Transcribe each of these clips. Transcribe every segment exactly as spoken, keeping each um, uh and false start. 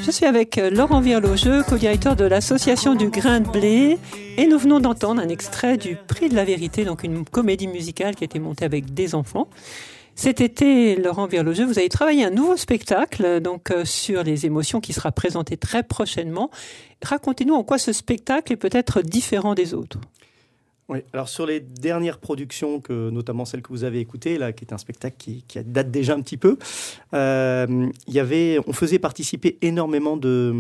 Je suis avec Laurent Virlogeux, co-directeur de l'association du Grain de Blé, et nous venons d'entendre un extrait du Prix de la Vérité, donc une comédie musicale qui a été montée avec des enfants. Cet été, Laurent Virlogeux, vous avez travaillé un nouveau spectacle donc euh, sur les émotions qui sera présenté très prochainement. Racontez-nous en quoi ce spectacle est peut-être différent des autres. Oui, alors sur les dernières productions, que, notamment celle que vous avez écoutée, là, qui est un spectacle qui, qui date déjà un petit peu, euh, il y avait, on faisait participer énormément de,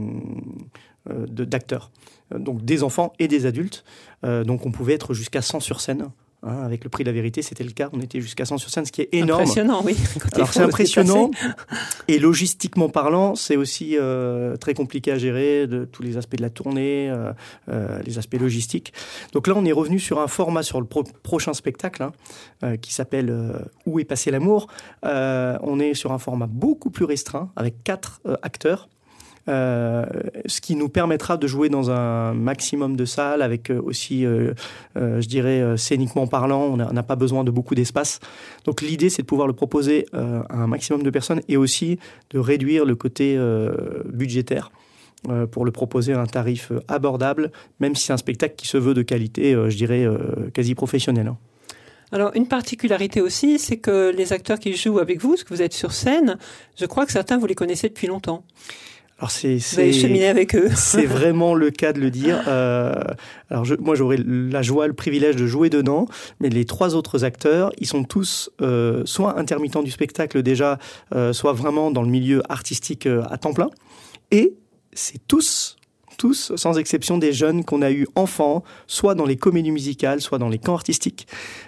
euh, de, d'acteurs, donc des enfants et des adultes. Euh, donc on pouvait être jusqu'à cent sur scène. Hein, avec le Prix de la Vérité, c'était le cas. On était jusqu'à cent sur scène, ce qui est énorme. Impressionnant, oui. Alors, c'est impressionnant. Et logistiquement parlant, c'est aussi euh, très compliqué à gérer, de, tous les aspects de la tournée, euh, euh, les aspects logistiques. Donc là, on est revenu sur un format sur le pro- prochain spectacle, hein, euh, qui s'appelle euh, « Où est passé l'amour ?» euh, On est sur un format beaucoup plus restreint, avec quatre euh, acteurs. Euh, ce qui nous permettra de jouer dans un maximum de salles, avec aussi, euh, euh, je dirais, euh, scéniquement parlant, on n'a pas besoin de beaucoup d'espace. Donc l'idée, c'est de pouvoir le proposer euh, à un maximum de personnes et aussi de réduire le côté euh, budgétaire euh, pour le proposer à un tarif abordable, même si c'est un spectacle qui se veut de qualité, euh, je dirais, euh, quasi professionnelle. Hein. Alors, une particularité aussi, c'est que les acteurs qui jouent avec vous, parce que vous êtes sur scène, je crois que certains, vous les connaissez depuis longtemps. Alors c'est, c'est, vous avez cheminé avec eux. C'est vraiment le cas de le dire. Euh, alors je, moi, j'aurais la joie, le privilège de jouer dedans, mais les trois autres acteurs, ils sont tous euh, soit intermittents du spectacle déjà, euh, soit vraiment dans le milieu artistique euh, à temps plein. Et c'est tous, tous, sans exception, des jeunes qu'on a eu enfants, soit dans les comédies musicales, soit dans les camps artistiques.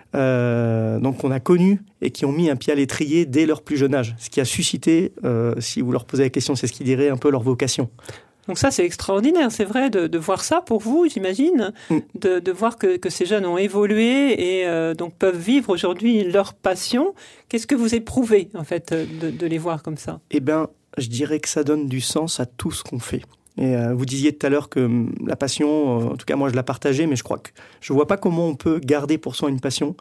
Euh, donc qu'on a connus et qui ont mis un pied à l'étrier dès leur plus jeune âge. Ce qui a suscité, euh, si vous leur posez la question, c'est ce qu'ils diraient un peu leur vocation. Donc ça, c'est extraordinaire, c'est vrai, de, de voir ça pour vous, j'imagine, mm. de, de voir que, que ces jeunes ont évolué et euh, donc peuvent vivre aujourd'hui leur passion. Qu'est-ce que vous éprouvez, en fait, de, de les voir comme ça ? Eh bien, je dirais que ça donne du sens à tout ce qu'on fait. Et euh, vous disiez tout à l'heure que hum, la passion, euh, en tout cas moi je la partageais, mais je crois que je vois pas comment on peut garder pour soi une passion.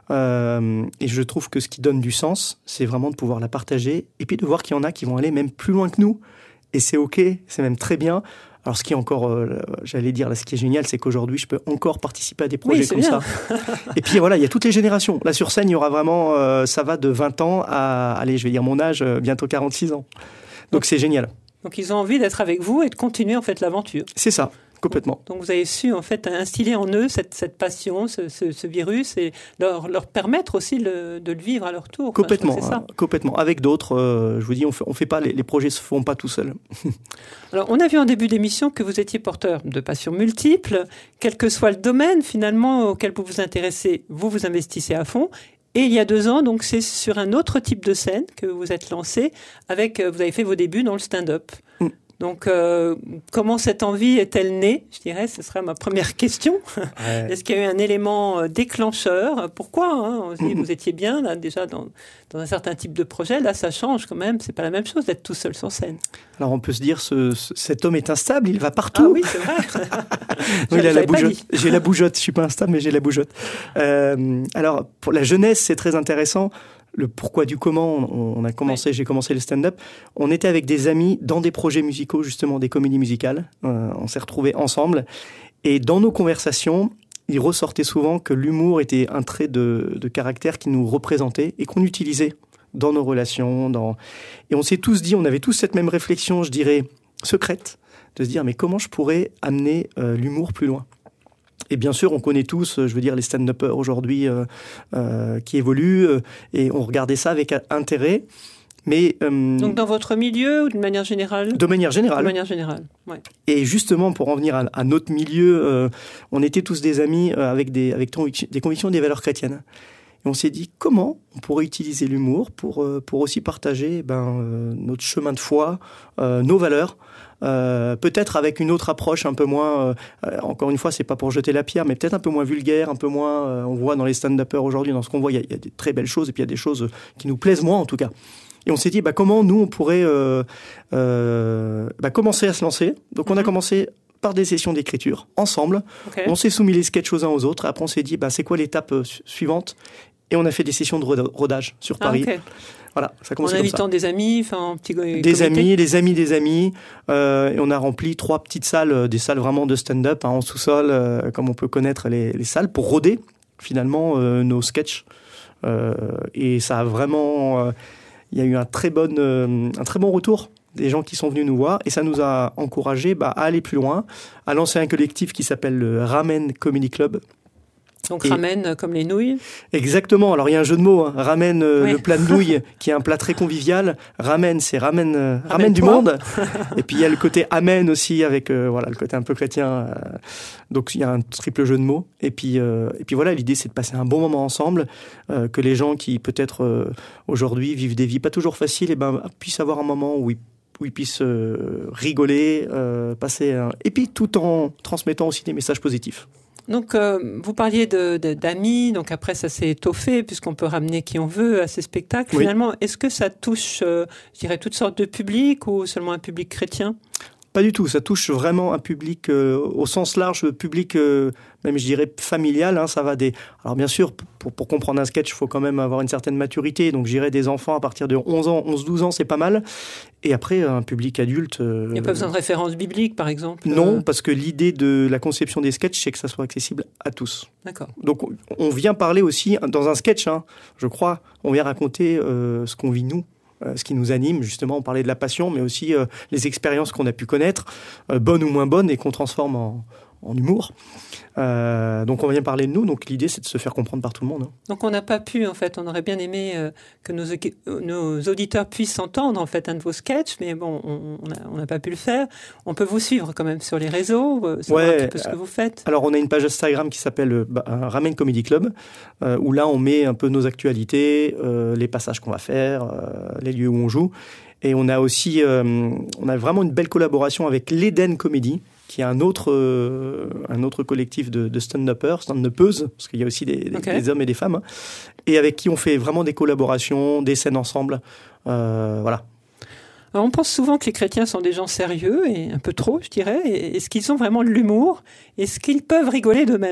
Euh, et je trouve que ce qui donne du sens, c'est vraiment de pouvoir la partager et puis de voir qu'il y en a qui vont aller même plus loin que nous. Et c'est ok, c'est même très bien. Alors ce qui est encore, euh, j'allais dire, là, ce qui est génial, c'est qu'aujourd'hui je peux encore participer à des projets oui, comme bien. ça. Et puis voilà, il y a toutes les générations. Là sur scène, il y aura vraiment, euh, ça va de vingt ans à, allez, je vais dire mon âge, euh, bientôt quarante-six ans. Donc, Donc c'est génial. Donc ils ont envie d'être avec vous et de continuer en fait l'aventure. C'est ça, complètement. Donc, donc vous avez su en fait instiller en eux cette, cette passion, ce, ce, ce virus et leur, leur permettre aussi le, de le vivre à leur tour. Complètement, enfin, c'est ça. Hein, complètement. Avec d'autres, euh, je vous dis, on fait, on fait pas les, les projets se font pas tout seuls. Alors on a vu en début d'émission que vous étiez porteur de passions multiples, quel que soit le domaine finalement auquel vous vous intéressez, vous vous investissez à fond. Et il y a deux ans, donc c'est sur un autre type de scène que vous êtes lancé, avec, vous avez fait vos débuts dans le stand-up. Mm. Donc, euh, comment cette envie est-elle née ? Je dirais, ce serait ma première question. Ouais. Est-ce qu'il y a eu un élément déclencheur ? Pourquoi hein vous, vous étiez bien là, déjà dans, dans un certain type de projet. Là, ça change quand même. C'est pas la même chose d'être tout seul sur scène. Alors, on peut se dire, ce, ce, cet homme est instable, il va partout. Ah oui, c'est vrai. oui, il a la bougeotte. J'ai la bougeotte. Je suis pas instable, mais j'ai la bougeotte. Euh, alors, pour la jeunesse, c'est très intéressant. Le pourquoi du comment, on a commencé, oui. j'ai commencé le stand-up. On était avec des amis dans des projets musicaux, justement, des comédies musicales. Euh, on s'est retrouvés ensemble. Et dans nos conversations, il ressortait souvent que l'humour était un trait de, de caractère qui nous représentait et qu'on utilisait dans nos relations. Dans... Et on s'est tous dit, on avait tous cette même réflexion, je dirais, secrète, de se dire, mais comment je pourrais amener euh, l'humour plus loin ? Et bien sûr, on connaît tous, je veux dire, les stand-uppers aujourd'hui euh, euh, qui évoluent, euh, et on regardait ça avec intérêt. Mais, euh, donc dans votre milieu ou de manière générale ? De manière générale. De manière générale, ouais. Et justement, pour en venir à, à notre milieu, euh, on était tous des amis euh, avec, des, avec des convictions et des valeurs chrétiennes. Et on s'est dit, comment on pourrait utiliser l'humour pour, euh, pour aussi partager ben, euh, notre chemin de foi, euh, nos valeurs, Euh, peut-être avec une autre approche un peu moins, euh, encore une fois, c'est pas pour jeter la pierre, mais peut-être un peu moins vulgaire, un peu moins, euh, on voit dans les stand-uppers aujourd'hui, dans ce qu'on voit, il y, y a des très belles choses, et puis il y a des choses qui nous plaisent moins en tout cas. Et on s'est dit, bah, comment nous, on pourrait euh, euh, bah, commencer à se lancer. Donc on a commencé par des sessions d'écriture, ensemble. Okay. On s'est soumis les sketchs aux uns aux autres, après on s'est dit, bah, c'est quoi l'étape euh, suivante ? Et on a fait des sessions de rodage sur Paris. Ah, okay. Voilà, ça commence en comme invitant ça. des amis, enfin, petit Des comité. amis, les amis des amis. Euh, et on a rempli trois petites salles, des salles vraiment de stand-up, hein, en sous-sol, euh, comme on peut connaître les, les salles, pour roder finalement euh, nos sketchs. Euh, et ça a vraiment... Il euh, y a eu un très, bon, euh, un très bon retour des gens qui sont venus nous voir. Et ça nous a encouragés bah, à aller plus loin, à lancer un collectif qui s'appelle le Ramen Comedy Club. Donc Et ramen comme les nouilles. Exactement. Alors il y a un jeu de mots. Hein. Ramen, euh, Oui. le plat de nouilles, qui est un plat très convivial. Ramen, c'est ramen, euh, ramen, Ramen du toi. monde. Et puis il y a le côté amen aussi, avec euh, voilà le côté un peu chrétien. Euh, donc il y a un triple jeu de mots. Et puis euh, et puis voilà, l'idée c'est de passer un bon moment ensemble, euh, que les gens qui peut-être euh, aujourd'hui vivent des vies pas toujours faciles, et ben puissent avoir un moment où ils où ils puissent euh, rigoler, euh, passer un... et puis tout en transmettant aussi des messages positifs. Donc, euh, vous parliez de, de, d'amis, donc après ça s'est étoffé puisqu'on peut ramener qui on veut à ces spectacles. Oui. Finalement, est-ce que ça touche, euh, je dirais, toutes sortes de publics ou seulement un public chrétien ? Pas du tout, ça touche vraiment un public euh, au sens large, public euh, même je dirais familial, hein, ça va des... Alors bien sûr, pour, pour comprendre un sketch, il faut quand même avoir une certaine maturité, donc j'irais des enfants à partir de onze ans, onze douze ans, c'est pas mal. Et après, un public adulte... Euh, Il n'y a pas besoin de référence biblique, par exemple ? Non, euh... parce que l'idée de la conception des sketchs, c'est que ça soit accessible à tous. D'accord. Donc on vient parler aussi, dans un sketch, hein, je crois, on vient raconter euh, ce qu'on vit nous. Ce qui nous anime, justement, on parlait de la passion, mais aussi euh, les expériences qu'on a pu connaître, euh, bonnes ou moins bonnes, et qu'on transforme en, en humour. Euh, donc on vient parler de nous, donc l'idée c'est de se faire comprendre par tout le monde. Hein. Donc on n'a pas pu, en fait, on aurait bien aimé euh, que nos, nos auditeurs puissent entendre, en fait, un de vos sketchs, mais bon, on n'a pas pu le faire. On peut vous suivre quand même sur les réseaux, euh, savoir Ouais, un petit peu ce que vous faites. Alors on a une page Instagram qui s'appelle euh, bah, Ramen Comedy Club, euh, où là on met un peu nos actualités, euh, les passages qu'on va faire, euh, les lieux où on joue. Et on a aussi, euh, on a vraiment une belle collaboration avec l'Eden Comedy, qui est un autre, euh, un autre collectif de, de stand-uppers, stand-uppeuses, parce qu'il y a aussi des, des, okay. des hommes et des femmes, hein, et avec qui on fait vraiment des collaborations, des scènes ensemble. Euh, voilà. Alors on pense souvent que les chrétiens sont des gens sérieux, et un peu trop, je dirais. Est-ce qu'ils ont vraiment de l'humour ? Est-ce qu'ils peuvent rigoler d'eux-mêmes ?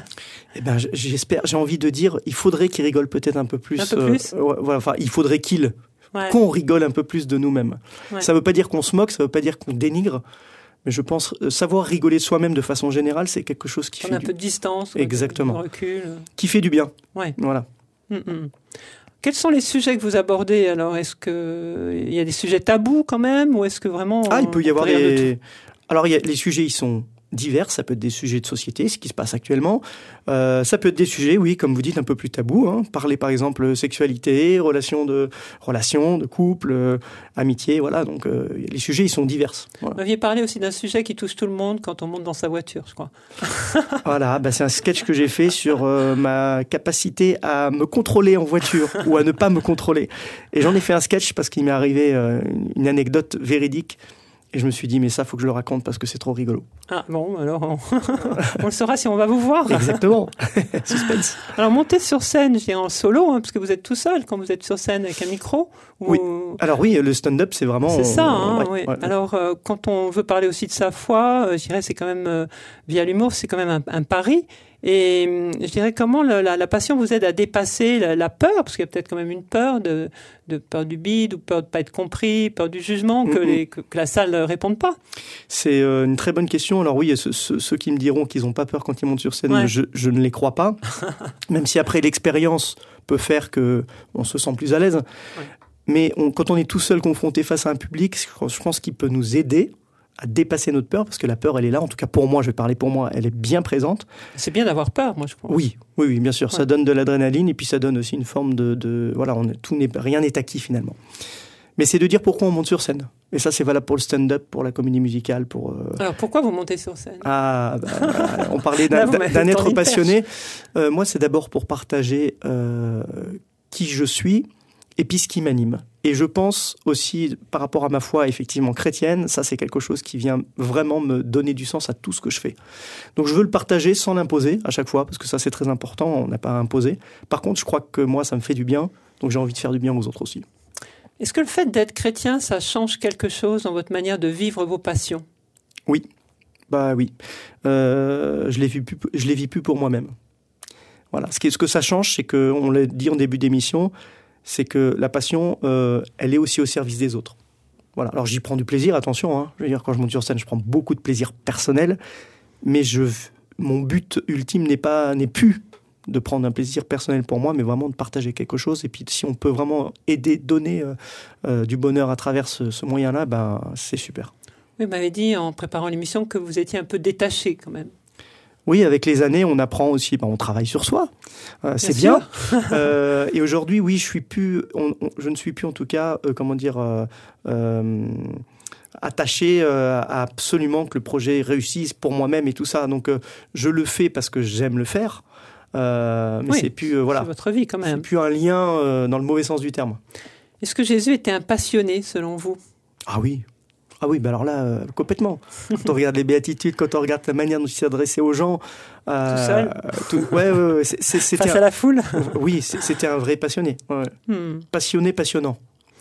Eh ben, j'espère, j'ai envie de dire, il faudrait qu'ils rigolent peut-être un peu plus. Un peu plus euh, ouais, enfin, il faudrait qu'ils, ouais. qu'on rigole un peu plus de nous-mêmes. Ouais. Ça ne veut pas dire qu'on se moque, ça ne veut pas dire qu'on dénigre. Mais je pense euh, savoir rigoler de soi-même de façon générale, c'est quelque chose qui on fait a un du... peu de distance, exactement, de recul, qui fait du bien. Ouais. Voilà. Mm-mm. Quels sont les sujets que vous abordez alors ? Est-ce que il y a des sujets tabous quand même, ou est-ce que vraiment ah, il peut y avoir des... De alors il y a... les sujets, ils sont divers. Ça peut être des sujets de société, ce qui se passe actuellement. Euh, ça peut être des sujets, oui, comme vous dites, un peu plus tabous. Hein. Parler, par exemple, sexualité, relations de, relations de couple, euh, amitié, voilà. Donc, euh, les sujets, ils sont divers. Voilà. Vous aviez parlé aussi d'un sujet qui touche tout le monde quand on monte dans sa voiture, je crois. Voilà, bah c'est un sketch que j'ai fait sur euh, ma capacité à me contrôler en voiture ou à ne pas me contrôler. Et j'en ai fait un sketch parce qu'il m'est arrivé euh, une anecdote véridique. Et je me suis dit, mais ça, faut que je le raconte parce que c'est trop rigolo. Ah bon, alors on, on le saura si on va vous voir. Exactement. Suspense. Alors, montez sur scène, je dirais en solo, hein, parce que vous êtes tout seul quand vous êtes sur scène avec un micro. Ou... Oui. Alors oui, le stand-up, c'est vraiment... C'est ça, hein, ouais, oui. Ouais. Alors, euh, quand on veut parler aussi de sa foi, euh, je dirais, c'est quand même, euh, via l'humour, c'est quand même un, un pari. Et je dirais comment la, la, la passion vous aide à dépasser la, la peur, parce qu'il y a peut-être quand même une peur de, de peur du bide, ou peur de pas être compris, peur du jugement, que, mm-hmm. les, que, que la salle ne réponde pas. C'est euh, une très bonne question. Alors oui, ceux, ceux, ceux qui me diront qu'ils n'ont pas peur quand ils montent sur scène, ouais. je, je ne les crois pas. Même si après l'expérience peut faire qu'on se sent plus à l'aise. Ouais. Mais on, quand on est tout seul confronté face à un public, je pense qu'il peut nous aider à dépasser notre peur, parce que la peur, elle est là. En tout cas, pour moi, je vais parler pour moi, elle est bien présente. C'est bien d'avoir peur, moi, je crois. Oui, oui, oui, bien sûr. Ouais. Ça donne de l'adrénaline, et puis ça donne aussi une forme de... de voilà, on, tout n'est, rien n'est acquis, finalement. Mais c'est de dire pourquoi on monte sur scène. Et ça, c'est valable pour le stand-up, pour la comédie musicale, pour... Euh... Alors, pourquoi vous montez sur scène ? Ah, bah, on parlait d'un, Là, d'un être passionné. Euh, moi, c'est d'abord pour partager euh, qui je suis, et puis ce qui m'anime. Et je pense aussi, par rapport à ma foi effectivement chrétienne, ça c'est quelque chose qui vient vraiment me donner du sens à tout ce que je fais. Donc je veux le partager sans l'imposer à chaque fois, parce que ça c'est très important, on n'a pas à imposer. Par contre, je crois que moi ça me fait du bien, donc j'ai envie de faire du bien aux autres aussi. Est-ce que le fait d'être chrétien, ça change quelque chose dans votre manière de vivre vos passions ? Oui, bah oui. Euh, je les vis plus, je les vis plus pour moi-même. Voilà. Ce, qui, ce que ça change, c'est qu'on l'a dit en début d'émission, c'est que la passion, euh, elle est aussi au service des autres. Voilà. Alors j'y prends du plaisir, attention. Hein. Je veux dire, quand je monte sur scène, je prends beaucoup de plaisir personnel, mais je, mon but ultime n'est pas, n'est plus de prendre un plaisir personnel pour moi, mais vraiment de partager quelque chose. Et puis si on peut vraiment aider, donner euh, euh, du bonheur à travers ce, ce moyen-là, ben c'est super. Vous m'avez dit en préparant l'émission que vous étiez un peu détaché quand même. Oui, avec les années, on apprend aussi, ben, on travaille sur soi, euh, c'est bien. bien. euh, et aujourd'hui, oui, je suis plus, on, on, je ne suis plus en tout cas, euh, comment dire, euh, euh, attaché euh, à absolument que le projet réussisse pour moi-même et tout ça. Donc, euh, je le fais parce que j'aime le faire, euh, mais oui, c'est plus, euh, voilà, c'est votre vie quand même. C'est plus un lien euh, dans le mauvais sens du terme. Est-ce que Jésus était un passionné selon vous? Ah oui. Ah oui, bah alors là, euh, complètement. Quand on regarde les béatitudes, quand on regarde la manière dont il s'adressait aux gens... Euh, tout seul tout, ouais, ouais, ouais, c'est, c'est, c'était Face un, à la foule. Oui, c'était un vrai passionné. Ouais. Hmm. Passionné, passionnant.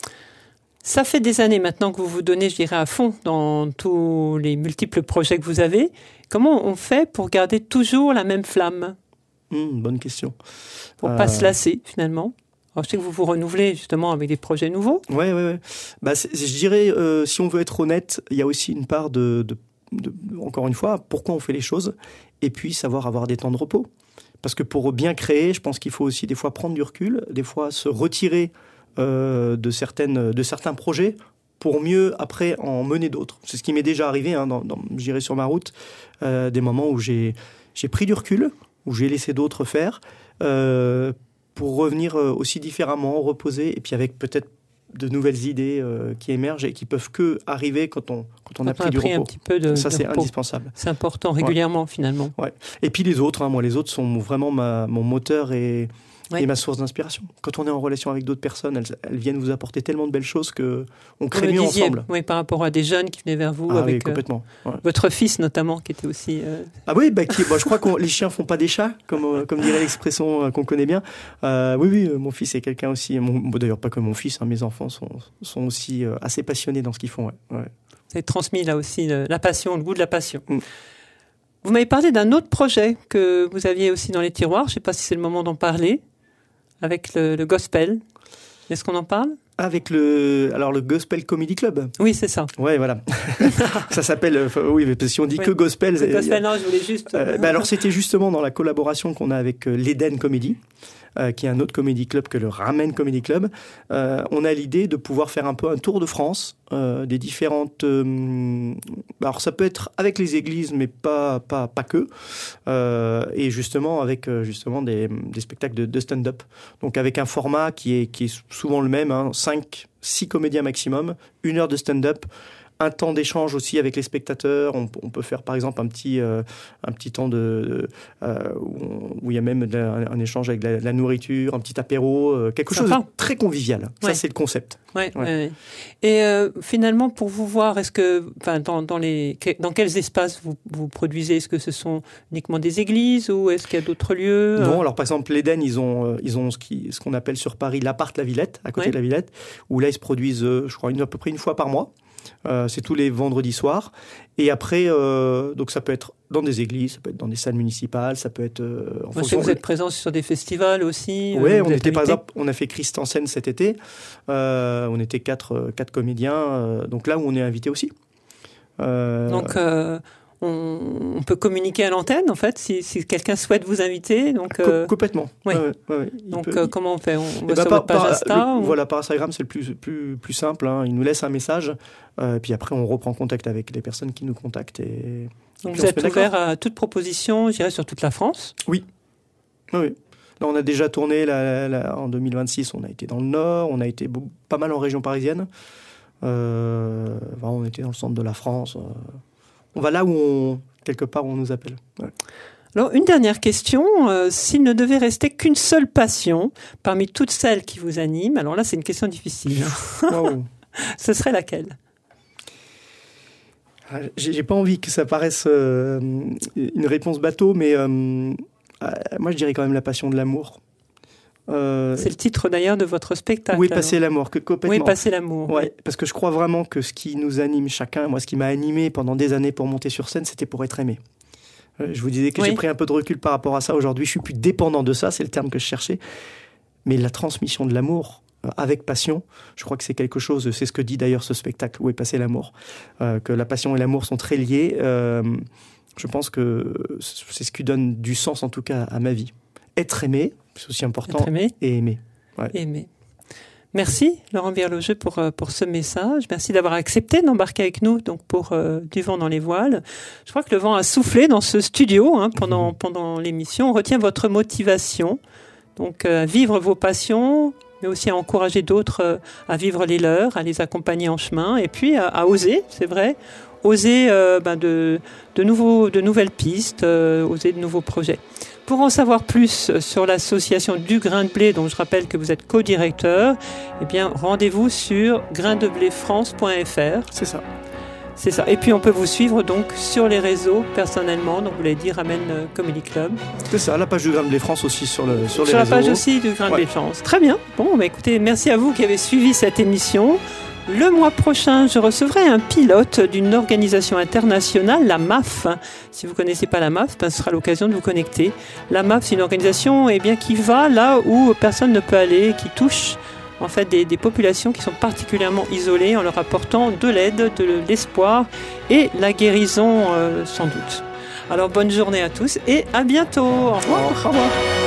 Ça fait des années maintenant que vous vous donnez, je dirais, à fond dans tous les multiples projets que vous avez. Comment on fait pour garder toujours la même flamme? hmm, Bonne question. Pour ne euh... pas se lasser, finalement. Alors, je sais que vous vous renouvelez justement avec des projets nouveaux. Oui, oui, oui. Bah, je dirais, euh, si on veut être honnête, il y a aussi une part de, de, de, encore une fois, pourquoi on fait les choses, et puis savoir avoir des temps de repos. Parce que pour bien créer, je pense qu'il faut aussi des fois prendre du recul, des fois se retirer euh, de, certaines, de certains projets pour mieux, après, en mener d'autres. C'est ce qui m'est déjà arrivé, hein, dans, dans, je dirais sur ma route, euh, des moments où j'ai, j'ai pris du recul, où j'ai laissé d'autres faire, euh, pour revenir aussi différemment, reposer, et puis avec peut-être de nouvelles idées euh, qui émergent et qui peuvent que arriver quand on, quand on quand a pris on a du pris repos. Un petit peu de, Ça, de c'est repos. indispensable. C'est important, régulièrement, ouais. finalement. Ouais. Et puis les autres, hein, moi, les autres sont vraiment ma, mon moteur et, ouais. et ma source d'inspiration. Quand on est en relation avec d'autres personnes, elles, elles viennent vous apporter tellement de belles choses qu'on crée mieux disiez, ensemble. Oui, par rapport à des jeunes qui venaient vers vous, ah, avec oui, complètement. Euh, ouais. votre fils notamment, qui était aussi... Euh... Ah oui, bah, qui, bah, je crois que les chiens font pas des chats, comme, comme dirait l'expression euh, qu'on connaît bien. Euh, oui, oui, mon fils est quelqu'un aussi, mon, bon, d'ailleurs pas que mon fils, hein, mes enfants sont, sont aussi euh, assez passionnés dans ce qu'ils font. Ouais. Ouais. Vous avez transmis là aussi le, la passion, le goût de la passion. Mm. Vous m'avez parlé d'un autre projet que vous aviez aussi dans les tiroirs, je ne sais pas si c'est le moment d'en parler, avec le, le gospel. Est-ce qu'on en parle ? Avec le, alors le Gospel Comedy Club. Oui, c'est ça. Ouais, voilà. Ça s'appelle, euh, oui, mais si on dit oui. que gospel. Le gospel, non, je voulais juste. Euh, bah alors, c'était justement dans la collaboration qu'on a avec euh, l'Eden Comedy, euh, qui est un autre comedy club que le Ramen Comedy Club. Euh, on a l'idée de pouvoir faire un peu un tour de France, euh, des différentes. Euh, alors, ça peut être avec les églises, mais pas pas pas que. Euh, et justement avec euh, justement des, des spectacles de, de stand-up. Donc avec un format qui est qui est souvent le même, hein, cinq six comédiens maximum, une heure de stand-up, un temps d'échange aussi avec les spectateurs. On, on peut faire par exemple un petit, euh, un petit temps de, de, euh, où, on, où il y a même de la, un échange avec de la, de la nourriture, un petit apéro, euh, quelque chose de très convivial. Ouais. Ça, c'est le concept. Ouais, ouais. Ouais. Et euh, finalement, pour vous voir, est-ce que, enfin, dans, dans, les, dans quels espaces vous, vous produisez ? Est-ce que ce sont uniquement des églises ou est-ce qu'il y a d'autres lieux ? Non, alors par exemple, l'Eden, ils ont, ils ont ce, qui, ce qu'on appelle sur Paris l'appart La Villette, à côté ouais. de la Villette, où là, ils se produisent, je crois, une, à peu près une fois par mois. Euh, c'est tous les vendredis soirs. Et après, euh, donc ça peut être dans des églises, ça peut être dans des salles municipales, ça peut être... Euh, en fonction vous êtes présent sur des festivals aussi. Oui, euh, on était par exemple, on a fait Christ en scène cet été. Euh, on était quatre, quatre comédiens. Euh, donc là où on est invité aussi. Euh, donc... Euh... On, on peut communiquer à l'antenne, en fait, si, si quelqu'un souhaite vous inviter. Donc, euh... Co- complètement. Oui. Ouais, ouais, ouais. Donc, peut, euh, il... comment on fait ? On va bah, sur par, votre page par, Insta le, ou... Voilà, par Instagram, c'est le plus, plus, plus simple. Hein. Il nous laisse un message, euh, puis après, on reprend contact avec les personnes qui nous contactent. Et... Donc, et vous êtes ouvert à toute proposition, je dirais, sur toute la France ? Oui. Oui. Là, on a déjà tourné là, là, en deux mille vingt-six, on a été dans le Nord, on a été pas mal en région parisienne. Euh, enfin, on était dans le centre de la France. On va là où on... quelque part où on nous appelle. Ouais. Alors, une dernière question. Euh, s'il ne devait rester qu'une seule passion parmi toutes celles qui vous animent, alors là, c'est une question difficile. Wow. Ce serait laquelle ? J'ai, j'ai pas envie que ça paraisse euh, une réponse bateau, mais euh, euh, moi, je dirais quand même la passion de l'amour. Euh, c'est le titre d'ailleurs de votre spectacle. Oui, passer l'amour, que, complètement. Oui, passer l'amour. Ouais, oui. Parce que je crois vraiment que ce qui nous anime chacun, moi, ce qui m'a animé pendant des années pour monter sur scène, c'était pour être aimé. Euh, je vous disais que oui. j'ai pris un peu de recul par rapport à ça. Aujourd'hui, je suis plus dépendant de ça, c'est le terme que je cherchais. Mais la transmission de l'amour, euh, avec passion. Je crois que c'est quelque chose, c'est ce que dit d'ailleurs ce spectacle, Où est passé l'amour, euh, que la passion et l'amour sont très liés. Euh, je pense que c'est ce qui donne du sens, en tout cas, à ma vie. Être aimé, c'est aussi important, Être aimé. et aimer. Ouais. Aimer. Merci Laurent Birlogeux pour, pour ce message. Merci d'avoir accepté d'embarquer avec nous donc pour euh, Du vent dans les voiles. Je crois que le vent a soufflé dans ce studio hein, pendant, pendant l'émission. On retient votre motivation, donc euh, à vivre vos passions, mais aussi à encourager d'autres euh, à vivre les leurs, à les accompagner en chemin, et puis à, à oser, c'est vrai, oser euh, ben de, de, nouveaux, de nouvelles pistes, euh, oser de nouveaux projets. Pour en savoir plus sur l'association du grain de blé, dont je rappelle que vous êtes co-directeur, eh bien, rendez-vous sur grain de blé france point f r. C'est ça. C'est ça. Et puis, on peut vous suivre donc sur les réseaux personnellement. Donc, vous l'avez dit, Ramène Comedy Club. C'est ça. La page du Grain de blé France aussi sur, le, sur les sur réseaux. Sur la page aussi du Grain de blé ouais. France. Très bien. Bon, bah, écoutez, merci à vous qui avez suivi cette émission. Le mois prochain, je recevrai un pilote d'une organisation internationale, la M A F. Si vous ne connaissez pas la M A F, ben, ce sera l'occasion de vous connecter. La M A F, c'est une organisation eh bien, qui va là où personne ne peut aller, qui touche en fait, des, des populations qui sont particulièrement isolées en leur apportant de l'aide, de l'espoir et la guérison euh, sans doute. Alors bonne journée à tous et à bientôt. Au revoir. Au revoir.